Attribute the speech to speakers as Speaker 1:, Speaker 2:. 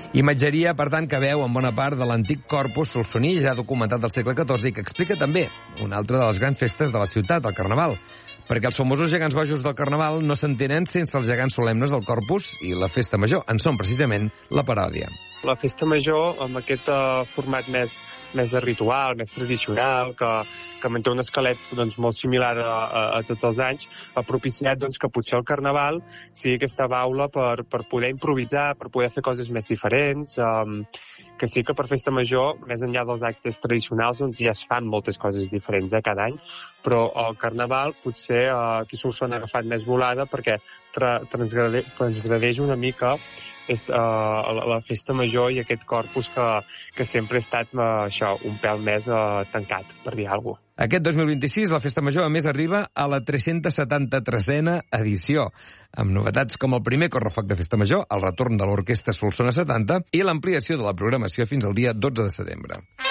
Speaker 1: Imatgeria, per tant, que veu en bona part de l'antic corpus solsoní ja documentat del segle XIV i que explica també una altra de les grans festes de la ciutat, el Carnaval. Perquè els famosos gegants bojos del Carnaval no s'entenen sense els gegants solemnes del Corpus i la Festa Major. En són precisament la paròdia.
Speaker 2: La Festa Major, amb aquest format més de ritual, més tradicional, que manté un esquelet molt similar a tots els anys, ha propiciat que potser el Carnaval sigui aquesta baula per poder improvisar, per poder fer coses més diferents, que sí que per Festa Major, més enllà dels actes tradicionals, ja es fan moltes coses diferents cada any, però el Carnaval potser aquí s'ho han agafat més volada perquè transgredeix una mica la Festa Major i aquest corpus que sempre ha estat un pèl més tancat, per dir alguna cosa.
Speaker 1: Aquest 2026 la Festa Major, a més, arriba a la 373a edició, amb novetats com el primer correfoc de Festa Major, el retorn de l'Orquestra Solsona 70 i l'ampliació de la programació fins al dia 12 de setembre.